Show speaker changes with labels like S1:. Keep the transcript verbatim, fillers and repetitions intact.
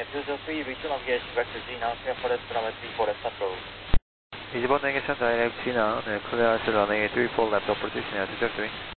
S1: at two zero three, reach navigation vector G now, clear for left runway three four left approach.
S2: 이번 navigation direct G now, 네, clear 하실 runway three four left approach, two zero three.